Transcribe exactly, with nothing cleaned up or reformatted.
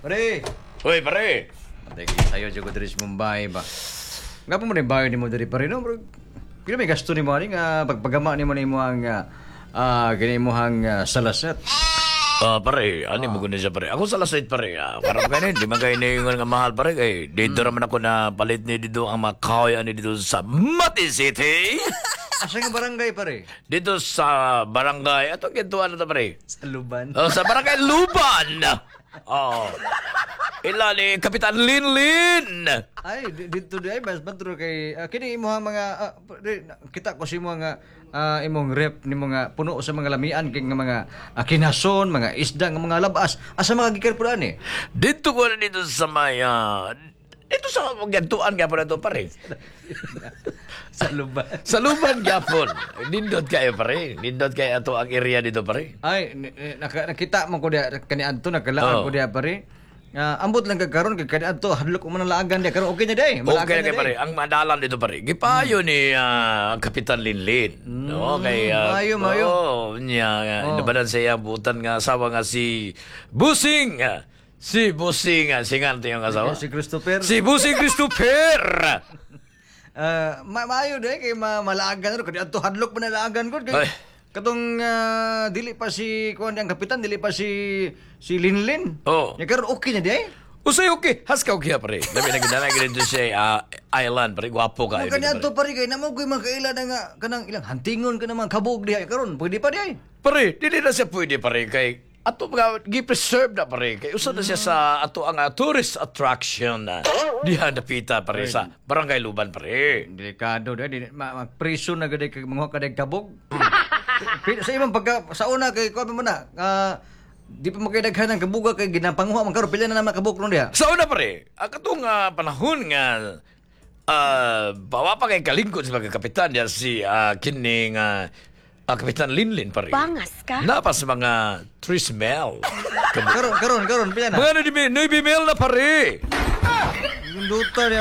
Pare! Hoy, pare! Matay kayo sa'yo, dyan ko diri sa Mumbai ba? Nga po mo na yung bayo ni mo diri pare, no? Bro, kaya may gasto ni mo, ani nga pagpagama ni mo ni mo ang ah, gani mo ang ah, salasat. Ah, pare, ano mo guna siya, pare? Ako sa lasait, pare. Ah, parang ganun, di man kayo naingon nga mahal, pare. Kay, dito naman ako na palit ni dito ang mga kahoy ani dito sa Mati City. Asa nga barangay pare? Dito sa barangay. Ato, ginto ano to, pare? Sa Luban. Oh, sa barangay Luban. Oh. Ila ni Kapitan Linlin. Ay, di- dito di ay mas badro kay ah, kini imo mga ah, di- kita ko si mo nga ah, imong rep ni mga puno sa mga lamian kay nga mga ah, kinason, mga isda nga mga labas. Asa mga gikan pud ani? Dito ko na dito sa maya. Dito sa gantuan nga pala to, pare. Sa Luban. Sa Luban, Gapon. Nindot kayo, pare. Nindot kayo ato ang area dito, pare. Ay, ni- ni- naka, nakita man ko dia kani adto nakalaan Oo. ko dia pare. Ah, ambot lang kagkaron kay kani adto hadlok mo nang laagan dia karon okay na day. Okay na kayo, pare. Ang madalan dito, pare. Gipayo ni ah, Kapitan Linlin. No, kay... ah, mayo, mayo. Oo, niya. Oh. Nabanan sa iyang butan nga asawa nga si Busing. ah, Si Busing. ah, Singan ito yung asawa. Si Christopher. Si Busing Christopher. Ah, ma maayo day kay ma malaagan ro kani adto hadlok mo na laagan ko kay Ay. katong ah, dili pa si kuan ang kapitan dili pa si si Linlin. Oo. Ya karon okay na day. Usay okay. Has ka okay, pare. Labi na ginala ganito siya ah, island, pare. Gwapo ka. Mo kani adto pare kay namo koy makaila na nga kanang ilang hantingon ka naman kabog diha karon pwede pa day. Pare, dili na siya pwede, pare. Kay ato mga gi-preserve na, pare. Kay usa na siya sa ato ang ah, tourist attraction na diha napita, pare, sa Barangay Luban, pare. Delikado day di ma, ma prison na gid kay mga kadag kabog. Pi- sa imong pagka sa una kay kuan mo na ah, di pa makidaghan ng kabuga kay ginapanguha man karon pila na naman kabog ron diha. Sa una, pare, ang katong ah, panahon nga ah, bawa pa kay kalingkod sa mga kapitan niya si ah, kining ah, ah, Kapitan Linlin, pare. Bangas ka? Napas mga trismel. Karon karon karon pila na. Mga nuibi mil na, pare. Yung duta